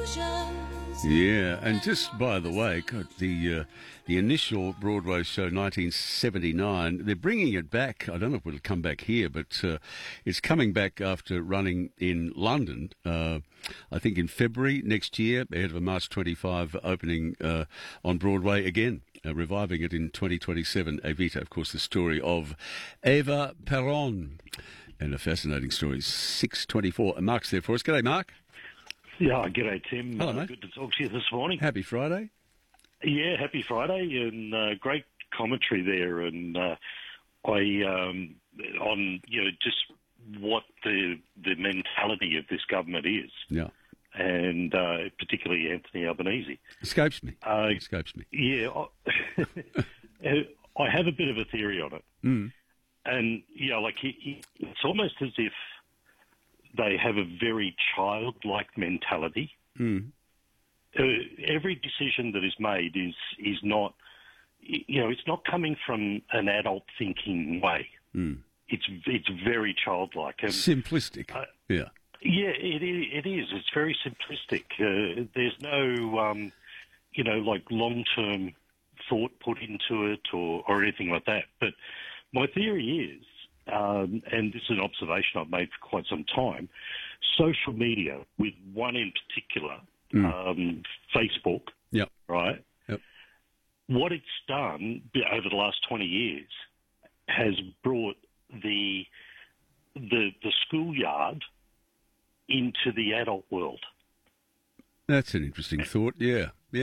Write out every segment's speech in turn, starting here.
Yeah, and just by the way, God, the initial Broadway show, 1979, they're bringing it back. I don't know if it'll come back here, but it's coming back after running in London, I think in February next year, ahead of a March 25 opening on Broadway again. Reviving it in 2027. Evita, of course, the story of Eva Peron. And a fascinating story. 6:24. And Mark's there for us. G'day, Mark. Yeah, g'day, Tim. Hello, mate. Good to talk to you this morning. Happy Friday. Yeah, happy Friday, and great commentary there, and on just what the mentality of this government is. Yeah. And particularly Anthony Albanese. Escapes me. Yeah, I have a bit of a theory on it. Mm. And, it's almost as if they have a very childlike mentality. Mm. Every decision that is made is not, it's not coming from an adult thinking way. Mm. It's very childlike. And, simplistic. Yeah. Yeah, it is. It's very simplistic. There's no, long-term thought put into it or anything like that. But my theory is, and this is an observation I've made for quite some time, social media, with one in particular, Facebook, yep. Right? Yep. What it's done over the last 20 years has brought the schoolyard into the adult world. That's an interesting thought. Yeah.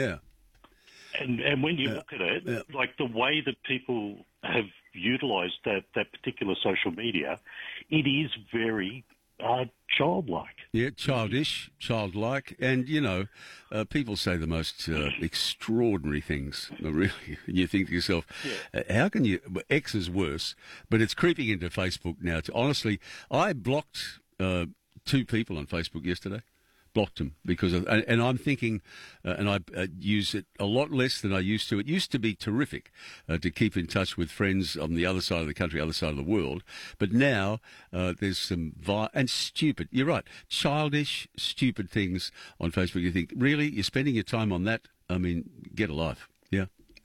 And when you look at it, like the way that people have utilised that particular social media, it is very childlike. Yeah, childish, childlike, and people say the most extraordinary things. Really, you think to yourself, how can you? X is worse, but it's creeping into Facebook now. Honestly, I blocked 2 people on Facebook yesterday. Blocked them because and I'm thinking, and I use it a lot less than I used to. It used to be terrific to keep in touch with friends on the other side of the country, other side of the world. But now there's some and stupid. You're right, childish, stupid things on Facebook. You think, really, you're spending your time on that? I mean, get a life. Yeah.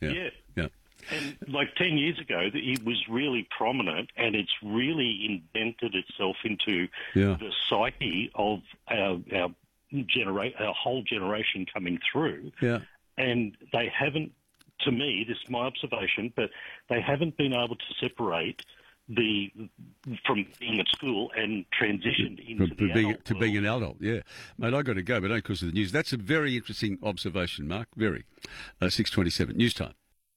And like 10 years ago, it was really prominent, and it's really indented itself into the psyche of our whole generation coming through. Yeah. And they haven't, to me, this is my observation, but they haven't been able to separate from being at school and transitioned into being an adult. Yeah, mate, I got to go, but don't because of the news. That's a very interesting observation, Mark. Very. 6:27 news time.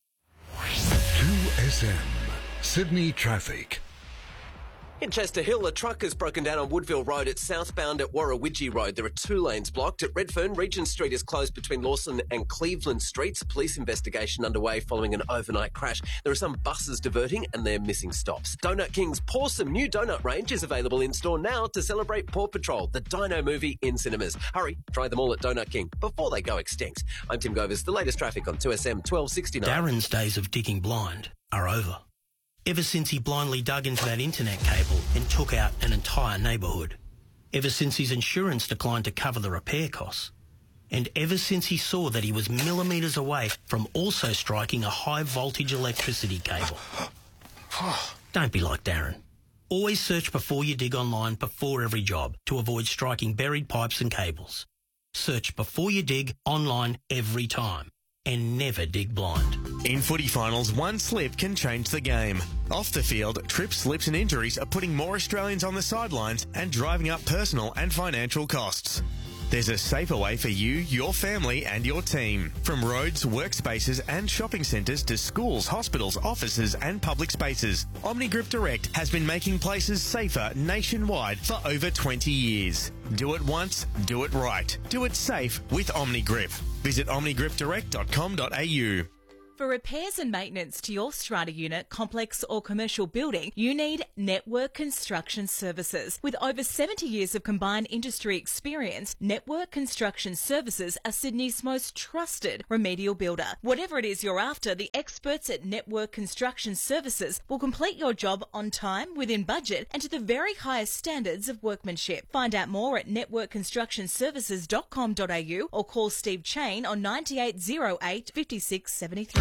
2SM Sydney traffic. In Chester Hill, a truck has broken down on Woodville Road. It's southbound at Warrawidgee Road. There are 2 lanes blocked. At Redfern, Regent Street is closed between Lawson and Cleveland Streets. A police investigation underway following an overnight crash. There are some buses diverting and they're missing stops. Donut King's Pawsome new donut range is available in-store now to celebrate Paw Patrol, the Dino movie in cinemas. Hurry, try them all at Donut King before they go extinct. I'm Tim Govers, the latest traffic on 2SM 1269. Darren's days of digging blind are over. Ever since he blindly dug into that internet cable and took out an entire neighbourhood. Ever since his insurance declined to cover the repair costs. And ever since he saw that he was millimetres away from also striking a high-voltage electricity cable. Don't be like Darren. Always search before you dig online before every job to avoid striking buried pipes and cables. Search before you dig online every time. And never dig blind. In footy finals, one slip can change the game. Off the field, trips, slips and injuries are putting more Australians on the sidelines and driving up personal and financial costs. There's a safer way for you, your family and your team. From roads, workspaces and shopping centres to schools, hospitals, offices and public spaces. OmniGrip Direct has been making places safer nationwide for over 20 years. Do it once, do it right. Do it safe with OmniGrip. Visit omnigripdirect.com.au. For repairs and maintenance to your strata unit, complex or commercial building, you need Network Construction Services. With over 70 years of combined industry experience, Network Construction Services are Sydney's most trusted remedial builder. Whatever it is you're after, the experts at Network Construction Services will complete your job on time, within budget and to the very highest standards of workmanship. Find out more at networkconstructionservices.com.au or call Steve Chain on 9808 5673.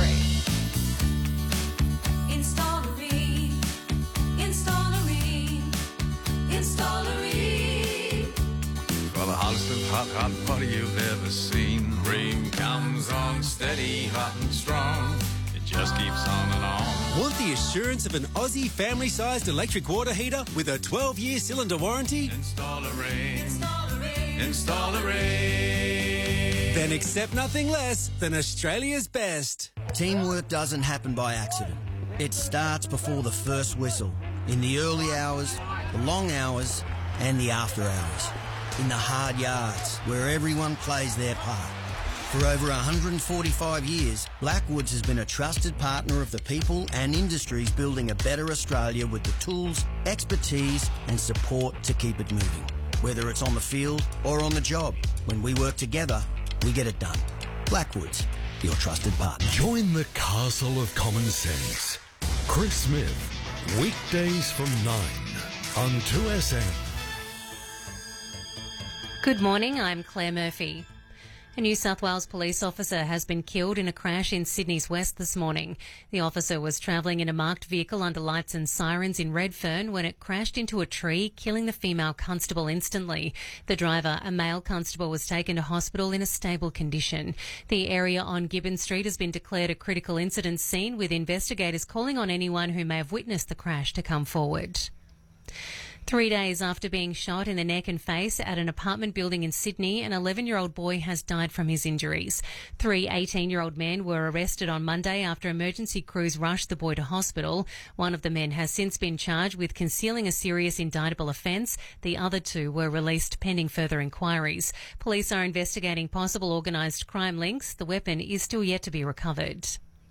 For the hottest of hot party you've ever seen. Rain comes on steady, hot and strong. It just keeps on and on. Want the assurance of an Aussie family-sized electric water heater with a 12-year cylinder warranty? Install a Rain. Install a Rain. Then accept nothing less than Australia's best. Teamwork doesn't happen by accident. It starts before the first whistle, in the early hours, the long hours, and the after hours. In the hard yards, where everyone plays their part. For over 145 years, Blackwoods has been a trusted partner of the people and industries building a better Australia with the tools, expertise, and support to keep it moving. Whether it's on the field or on the job, when we work together, we get it done. Blackwoods, your trusted partner. Join the castle of common sense. Chris Smith, weekdays from 9 on 2SM. Good morning, I'm Claire Murphy. A New South Wales police officer has been killed in a crash in Sydney's west this morning. The officer was travelling in a marked vehicle under lights and sirens in Redfern when it crashed into a tree, killing the female constable instantly. The driver, a male constable, was taken to hospital in a stable condition. The area on Gibbon Street has been declared a critical incident scene, with investigators calling on anyone who may have witnessed the crash to come forward. 3 days after being shot in the neck and face at an apartment building in Sydney, an 11-year-old boy has died from his injuries. 3 18-year-old men were arrested on Monday after emergency crews rushed the boy to hospital. One of the men has since been charged with concealing a serious indictable offence. The other 2 were released pending further inquiries. Police are investigating possible organised crime links. The weapon is still yet to be recovered.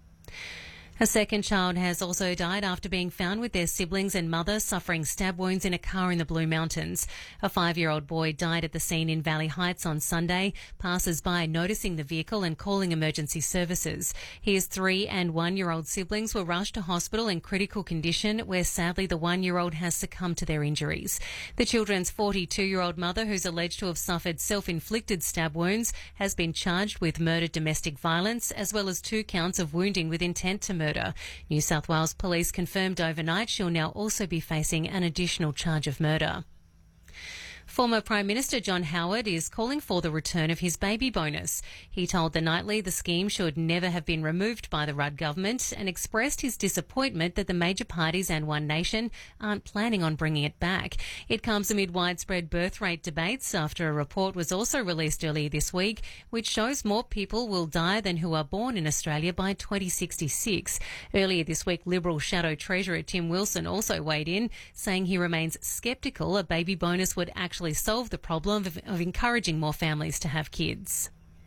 A second child has also died after being found with their siblings and mother suffering stab wounds in a car in the Blue Mountains. A 5-year-old boy died at the scene in Valley Heights on Sunday, passers-by noticing the vehicle and calling emergency services. His 3 and 1-year-old siblings were rushed to hospital in critical condition, where sadly the 1-year-old has succumbed to their injuries. The children's 42-year-old mother, who's alleged to have suffered self-inflicted stab wounds, has been charged with murder domestic violence, as well as 2 counts of wounding with intent to murder. New South Wales Police confirmed overnight she'll now also be facing an additional charge of murder. Former Prime Minister John Howard is calling for the return of his baby bonus. He told The Nightly the scheme should never have been removed by the Rudd government and expressed his disappointment that the major parties and One Nation aren't planning on bringing it back. It comes amid widespread birth rate debates after a report was also released earlier this week which shows more people will die than who are born in Australia by 2066. Earlier this week, Liberal Shadow Treasurer Tim Wilson also weighed in, saying he remains sceptical a baby bonus would actually solve the problem of encouraging more families to have kids.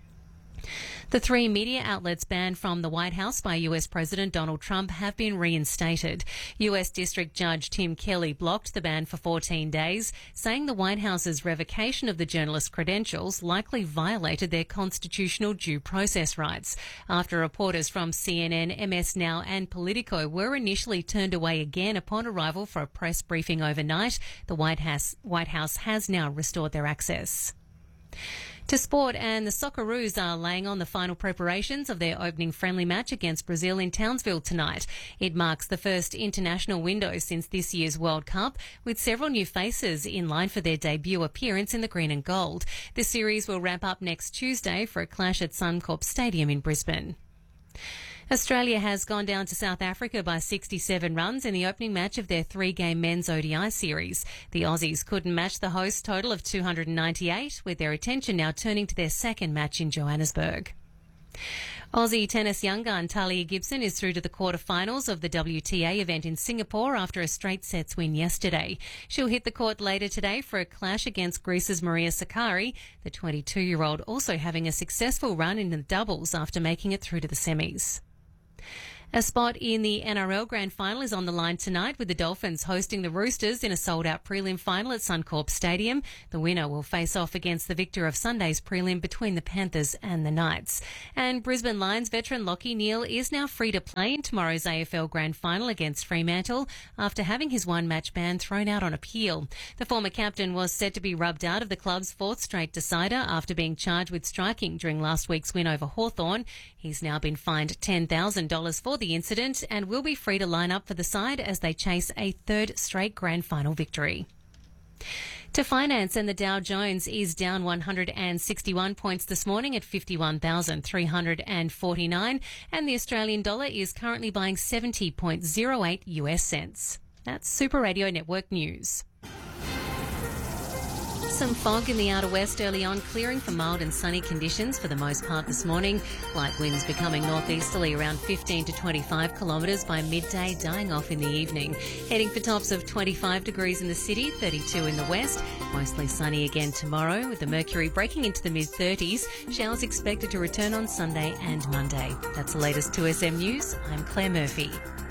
The 3 media outlets banned from the White House by US President Donald Trump have been reinstated. US District Judge Tim Kelly blocked the ban for 14 days, saying the White House's revocation of the journalist's credentials likely violated their constitutional due process rights. After reporters from CNN, MS Now and Politico were initially turned away again upon arrival for a press briefing overnight, the White House has now restored their access. To sport, and the Socceroos are laying on the final preparations of their opening friendly match against Brazil in Townsville tonight. It marks the first international window since this year's World Cup, with several new faces in line for their debut appearance in the green and gold. The series will wrap up next Tuesday for a clash at Suncorp Stadium in Brisbane. Australia has gone down to South Africa by 67 runs in the opening match of their 3-game men's ODI series. The Aussies couldn't match the host total of 298, with their attention now turning to their second match in Johannesburg. Aussie tennis young gun Talia Gibson is through to the quarterfinals of the WTA event in Singapore after a straight sets win yesterday. She'll hit the court later today for a clash against Greece's Maria Sakkari, the 22-year-old also having a successful run in the doubles after making it through to the semis. A spot in the NRL Grand Final is on the line tonight with the Dolphins hosting the Roosters in a sold-out prelim final at Suncorp Stadium. The winner will face off against the victor of Sunday's prelim between the Panthers and the Knights. And Brisbane Lions veteran Lachie Neale is now free to play in tomorrow's AFL Grand Final against Fremantle after having his one-match ban thrown out on appeal. The former captain was set to be rubbed out of the club's fourth straight decider after being charged with striking during last week's win over Hawthorn. He's now been fined $10,000 for the incident and will be free to line up for the side as they chase a third straight grand final victory. To finance, and the Dow Jones is down 161 points this morning at 51,349, and the Australian dollar is currently buying 70.08 US cents. That's Super Radio Network News. Some fog in the outer west early on, clearing for mild and sunny conditions for the most part this morning. Light winds becoming northeasterly around 15 to 25 kilometres by midday, dying off in the evening. Heading for tops of 25 degrees in the city, 32 in the west. Mostly sunny again tomorrow, with the mercury breaking into the mid-30s. Showers expected to return on Sunday and Monday. That's the latest 2SM News. I'm Claire Murphy.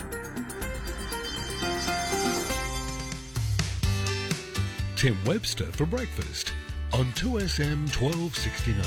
Tim Webster for breakfast on 2SM 1269.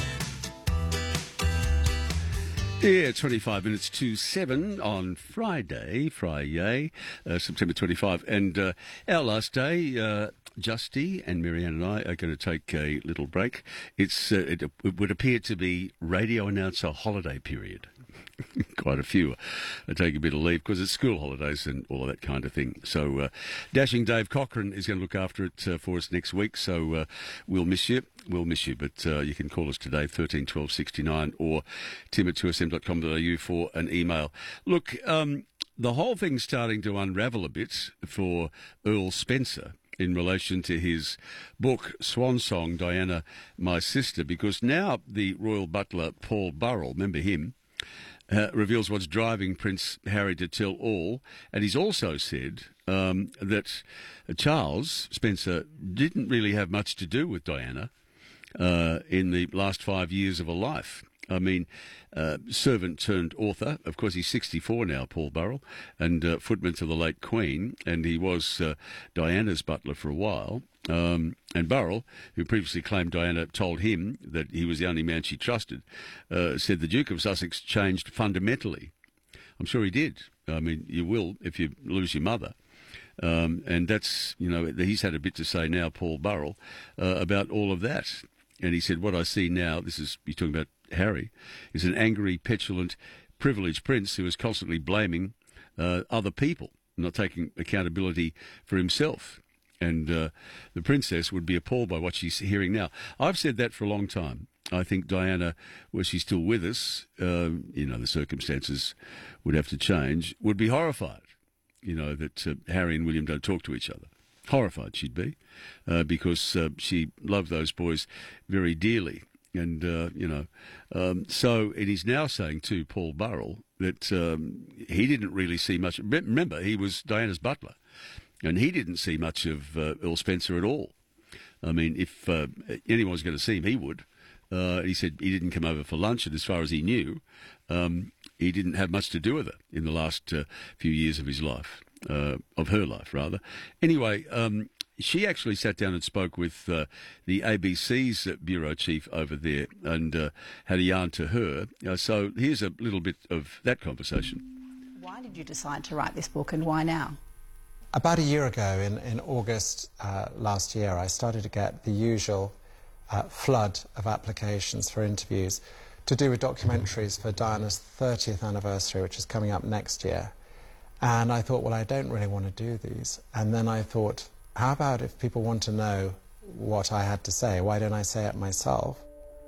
Yeah, 25 minutes to 7 on Friday, September 25. And our last day, Justy and Marianne and I are going to take a little break. It would appear to be radio announcer holiday period. Quite a few are taking a bit of leave because it's school holidays and all of that kind of thing. So dashing Dave Cochran is going to look after it for us next week. So we'll miss you. But you can call us today, 13 12 69, or tim@2sm.com.au for an email. Look, the whole thing's starting to unravel a bit for Earl Spencer in relation to his book, Swan Song, Diana, My Sister, because now the royal butler, Paul Burrell, remember him, reveals what's driving Prince Harry to tell all. And he's also said that Charles Spencer didn't really have much to do with Diana in the last 5 years of her life. I mean, servant turned author. Of course, he's 64 now, Paul Burrell, and footman to the late Queen, and he was Diana's butler for a while. And Burrell, who previously claimed Diana told him that he was the only man she trusted, said the Duke of Sussex changed fundamentally. I'm sure he did. I mean, you will if you lose your mother. And that's, he's had a bit to say now, Paul Burrell, about all of that. And he said, what I see now, you're talking about Harry, is an angry, petulant, privileged prince who is constantly blaming other people, not taking accountability for himself. And the princess would be appalled by what she's hearing now. I've said that for a long time. I think Diana, were she still with us, the circumstances would have to change, would be horrified, that Harry and William don't talk to each other. Horrified she'd be, because she loved those boys very dearly. And, so it is now saying to Paul Burrell that he didn't really see much. Remember, he was Diana's butler, and he didn't see much of Earl Spencer at all. I mean, if anyone was going to see him, he would. He said he didn't come over for lunch, and as far as he knew, he didn't have much to do with her in the last few years of his life, of her life, rather. Anyway, she actually sat down and spoke with the ABC's bureau chief over there and had a yarn to her. So here's a little bit of that conversation. Why did you decide to write this book, and why now? About a year ago, in August last year, I started to get the usual flood of applications for interviews to do with documentaries for Diana's 30th anniversary, which is coming up next year. And I thought, well, I don't really want to do these. And then I thought, how about if people want to know what I had to say, why don't I say it myself?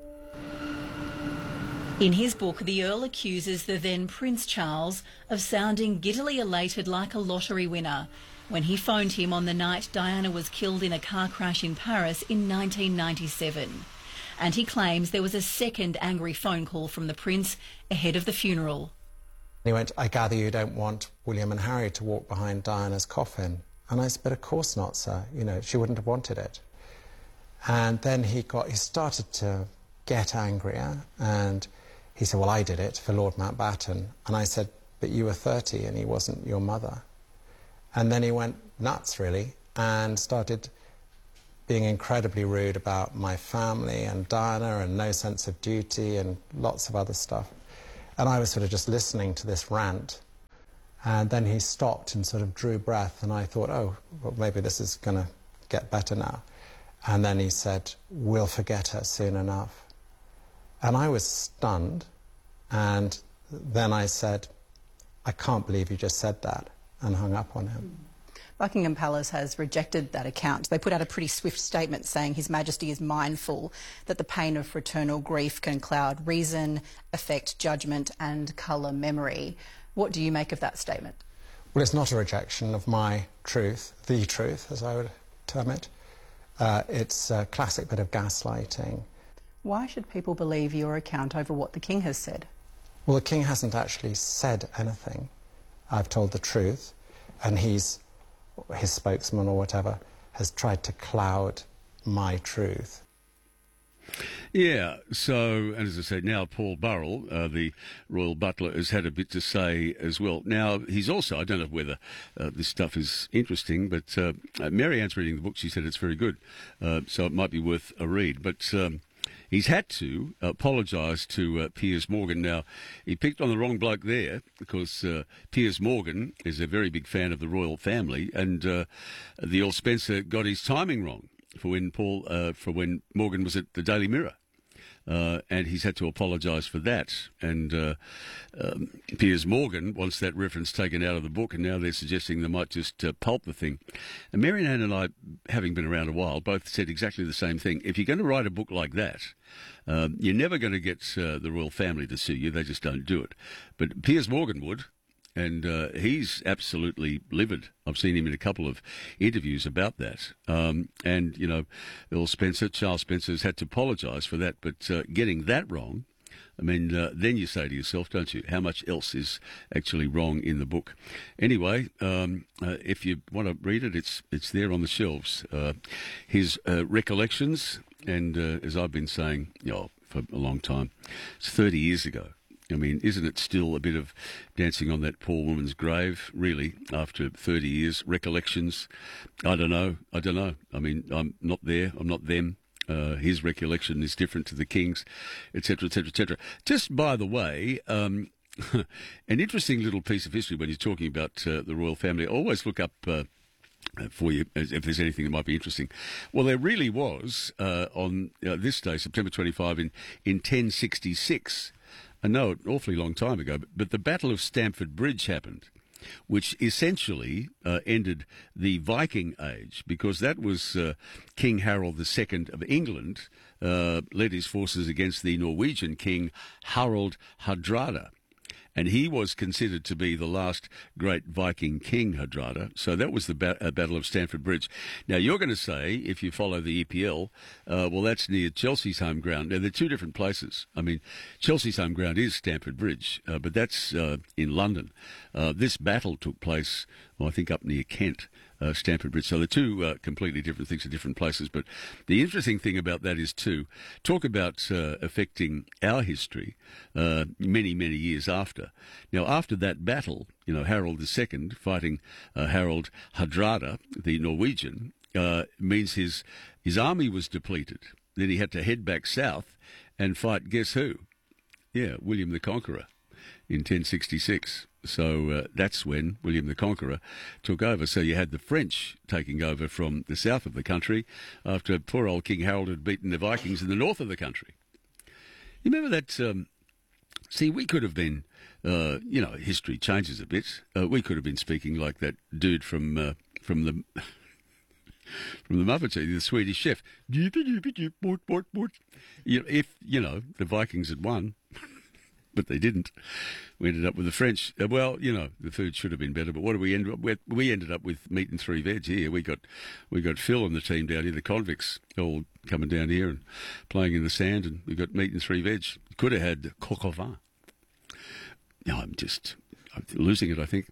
In his book, the Earl accuses the then Prince Charles of sounding giddily elated like a lottery winner when he phoned him on the night Diana was killed in a car crash in Paris in 1997. And he claims there was a second angry phone call from the Prince ahead of the funeral. He went, I gather you don't want William and Harry to walk behind Diana's coffin. And I said, but of course not, sir. She wouldn't have wanted it. And then he started to get angrier, and he said, well, I did it for Lord Mountbatten. And I said, but you were 30 and he wasn't your mother. And then he went nuts, really, and started being incredibly rude about my family and Diana and no sense of duty and lots of other stuff. And I was sort of just listening to this rant. And then he stopped and sort of drew breath, and I thought, oh, well, maybe this is going to get better now. And then he said, we'll forget her soon enough. And I was stunned, and then I said, I can't believe you just said that, and hung up on him. Buckingham Palace has rejected that account. They put out a pretty swift statement saying His Majesty is mindful that the pain of fraternal grief can cloud reason, affect judgment and colour memory. What do you make of that statement? Well, it's not a rejection of my truth, the truth, as I would term it. It's a classic bit of gaslighting. Why should people believe your account over what the King has said? Well, the King hasn't actually said anything. I've told the truth, and his spokesman or whatever has tried to cloud my truth. Yeah, so, and as I said, now Paul Burrell, the royal butler, has had a bit to say as well. Now, he's also, I don't know whether this stuff is interesting, but Mary Ann's reading the book. She said it's very good, so it might be worth a read. But he's had to apologise to Piers Morgan. Now, he picked on the wrong bloke there, because Piers Morgan is a very big fan of the royal family, and the Earl Spencer got his timing wrong for when Morgan was at the Daily Mirror. And he's had to apologise for that. And Piers Morgan wants that reference taken out of the book, and now they're suggesting they might just pulp the thing. And Mary Ann and I, having been around a while, both said exactly the same thing. If you're going to write a book like that, you're never going to get the royal family to sue you. They just don't do it. But Piers Morgan would. And he's absolutely livid. I've seen him in a couple of interviews about that. And, you know, Earl Spencer, Charles Spencer, has had to apologise for that. But getting that wrong, I mean, then you say to yourself, don't you, how much else is actually wrong in the book? Anyway, if you want to read it, it's there on the shelves. His recollections, and as I've been saying for a long time, it's 30 years ago. I mean, isn't it still a bit of dancing on that poor woman's grave, really, after 30 years? Recollections? I don't know. I mean, I'm not there. I'm not them. His recollection is different to the King's, etc., etc., etc. Just by the way, an interesting little piece of history when you're talking about the royal family. Always look up for you if there's anything that might be interesting. Well, there really was, on this day, September 25, in 1066, I know, an awfully long time ago, but the Battle of Stamford Bridge happened, which essentially ended the Viking Age, because that was King Harold II of England led his forces against the Norwegian king Harald Hardrada. And he was considered to be the last great Viking king, Hardrada. So that was the Battle of Stamford Bridge. Now, you're going to say, if you follow the EPL, well, that's near Chelsea's home ground. Now, they're two different places. I mean, Chelsea's home ground is Stamford Bridge, but that's in London. This battle took place, well, I think, up near Kent. Stamford Bridge. So they're two completely different things at different places. But the interesting thing about that is, too, talk about affecting our history many, many years after. Now, after that battle, you know, Harold II fighting Harald Hardrada, the Norwegian, means his army was depleted. Then he had to head back south and fight, guess who? Yeah, William the Conqueror in 1066. So that's when William the Conqueror took over. So you had the French taking over from the south of the country after poor old King Harold had beaten the Vikings in the north of the country. You remember that? See, we could have been, you know, history changes a bit. We could have been speaking like that dude from the Muppet Show, the Swedish chef. You know, if, you know, the Vikings had won. But they didn't. We ended up with the French. Well, you know, the food should have been better. But what did we end up with? We ended up with meat and three veg here. We got Phil and the team down here, the convicts, all coming down here and playing in the sand, and we got meat and three veg. Could have had coq au vin. No, I'm losing it, I think.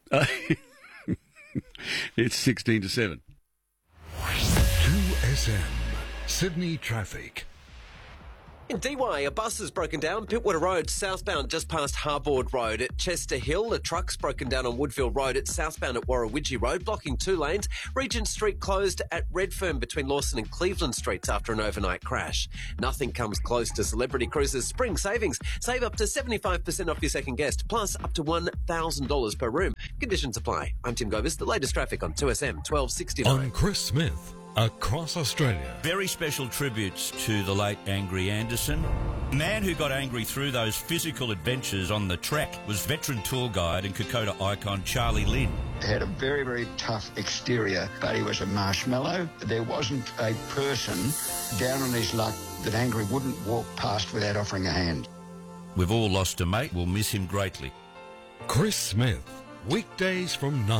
It's 16-7. 2SM Sydney traffic. In DY, a bus has broken down Pittwater Road, southbound just past Harbord Road. At Chester Hill, a truck's broken down on Woodville Road at southbound at Warrawidgee Road, blocking 2 lanes. Regent Street closed at Redfern between Lawson and Cleveland Streets after an overnight crash. Nothing comes close to Celebrity Cruises' spring savings. Save up to 75% off your second guest, plus up to $1,000 per room. Conditions apply. I'm Tim Govis. The latest traffic on 2SM 1269. On Chris Smith. Across Australia. Very special tributes to the late Angry Anderson. The man who got angry through those physical adventures on the track was veteran tour guide and Kokoda icon Charlie Lynn. He had a very, very tough exterior, but he was a marshmallow. There wasn't a person down on his luck that Angry wouldn't walk past without offering a hand. We've all lost a mate. We'll miss him greatly. Chris Smith, weekdays from 9.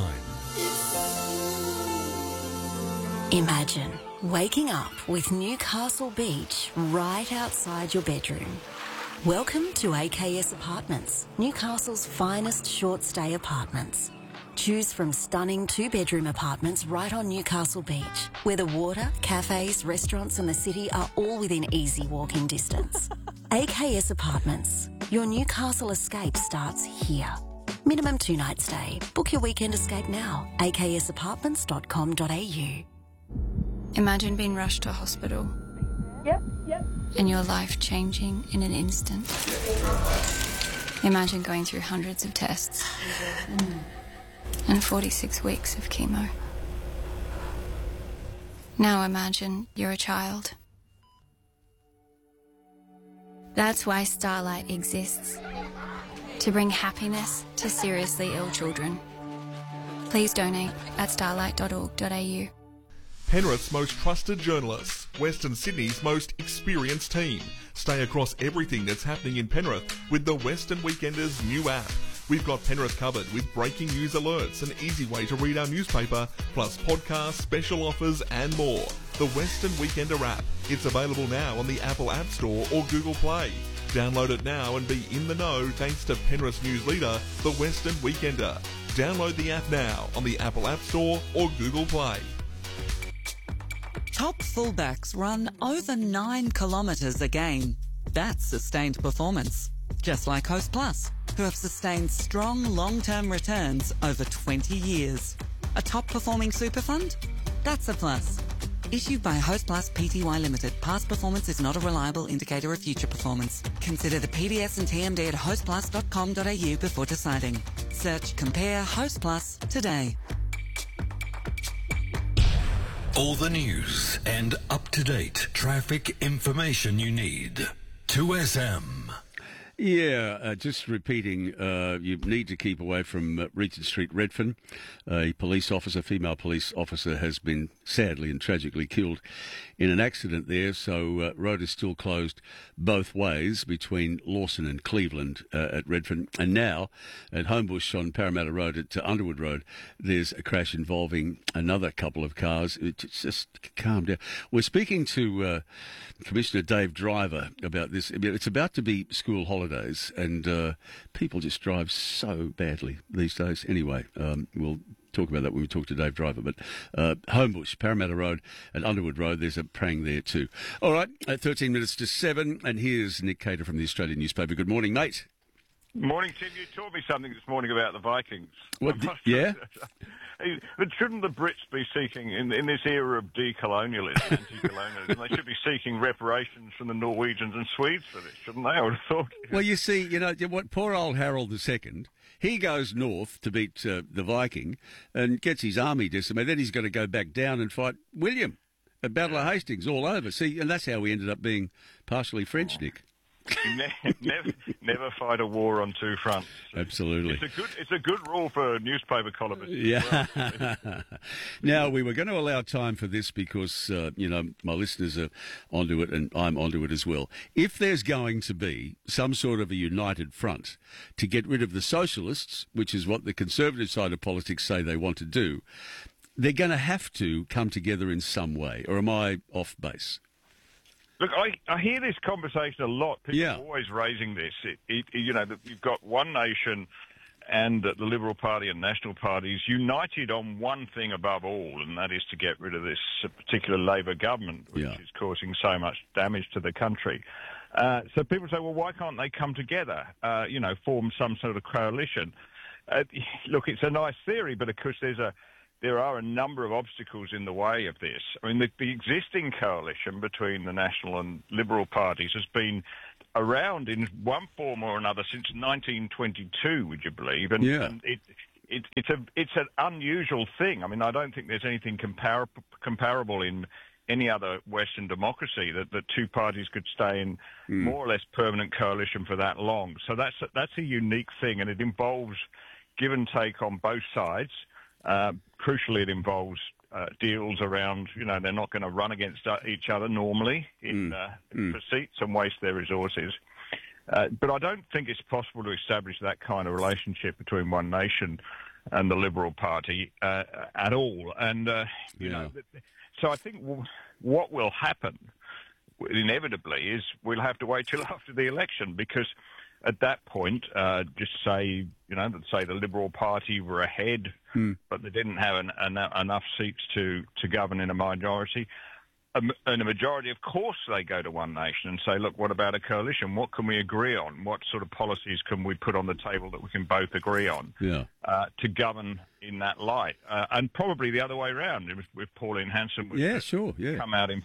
Imagine waking up with Newcastle Beach right outside your bedroom. Welcome to AKS Apartments, Newcastle's finest short-stay apartments. Choose from stunning 2-bedroom apartments right on Newcastle Beach, where the water, cafes, restaurants and the city are all within easy walking distance. AKS Apartments, your Newcastle escape starts here. Minimum 2-night stay. Book your weekend escape now. aksapartments.com.au. Imagine being rushed to hospital. Yep. And your life changing in an instant. Imagine going through hundreds of tests. And 46 weeks of chemo. Now imagine you're a child. That's why Starlight exists. To bring happiness to seriously ill children. Please donate at starlight.org.au. Penrith's most trusted journalists, Western Sydney's most experienced team. Stay across everything that's happening in Penrith with the Western Weekenders new app. We've got Penrith covered with breaking news alerts, an easy way to read our newspaper, plus podcasts, special offers and more. The Western Weekender app. It's available now on the Apple App Store or Google Play. Download it now and be in the know thanks to Penrith's news leader, the Western Weekender. Download the app now on the Apple App Store or Google Play. Top fullbacks run over 9 kilometres a game. That's sustained performance. Just like Host Plus, who have sustained strong long-term returns over 20 years. A top-performing super fund? That's a plus. Issued by Host Plus Pty Limited. Past performance is not a reliable indicator of future performance. Consider the PDS and TMD at hostplus.com.au before deciding. Search Compare Host Plus today. All the news and up-to-date traffic information you need. 2SM. Yeah, just repeating, you need to keep away from Regent Street, Redfern. A female police officer has been sadly and tragically killed in an accident there, so road is still closed both ways between Lawson and Cleveland at Redfern. And now at Homebush on Parramatta Road at Underwood Road, there's a crash involving another couple of cars. Just calm down. We're speaking to Commissioner Dave Driver about this. It's about to be school holidays, and people just drive so badly these days. Anyway, we'll talk about that when we talk to Dave Driver. But Homebush, Parramatta Road and Underwood Road, there's a prang there too. All right, 13 minutes to 7, and here's Nick Cater from the Australian newspaper. Good morning, mate. Morning, Tim. You taught me something this morning about the Vikings. What? Yeah? But shouldn't the Brits be seeking, in this era of decolonialism, anti-colonialism, they should be seeking reparations from the Norwegians and Swedes for this, shouldn't they? I would have thought. Well, you see, what poor old Harold II, he goes north to beat the Viking and gets his army decimated. Then he's got to go back down and fight William at Battle of Hastings all over. See, and that's how we ended up being partially French, Nick. Never fight a war on two fronts. Absolutely. It's a good rule for newspaper columnists. Yeah. Well. Now, we were going to allow time for this because, my listeners are onto it and I'm onto it as well. If there's going to be some sort of a united front to get rid of the socialists, which is what the conservative side of politics say they want to do, they're going to have to come together in some way. Or am I off base? Look, I hear this conversation a lot. People are always raising this. That you've got One Nation and the Liberal Party and National parties united on one thing above all, and that is to get rid of this particular Labor government, which is causing so much damage to the country. So people say, well, why can't they come together, form some sort of coalition? Look, it's a nice theory, but of course there are a number of obstacles in the way of this. I mean, the existing coalition between the National and Liberal parties has been around in one form or another since 1922, would you believe? And it's an unusual thing. I mean, I don't think there's anything comparable in any other Western democracy that two parties could stay in more or less permanent coalition for that long. So that's a unique thing, and it involves give and take on both sides. Crucially, it involves deals around, they're not going to run against each other normally for seats and waste their resources. But I don't think it's possible to establish that kind of relationship between One Nation and the Liberal Party at all. And, so I think what will happen inevitably is we'll have to wait till after the election, because at that point, just say, say the Liberal Party were ahead, but they didn't have enough seats to govern in a majority. In a majority, of course, they go to One Nation and say, look, what about a coalition? What can we agree on? What sort of policies can we put on the table that we can both agree on to govern in that light? And probably the other way around, with Pauline Hanson would come out in